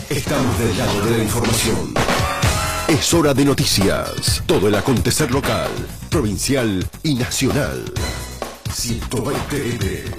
Estamos del lado de la información. Es hora de noticias. Todo el acontecer local, provincial y nacional. 120 M.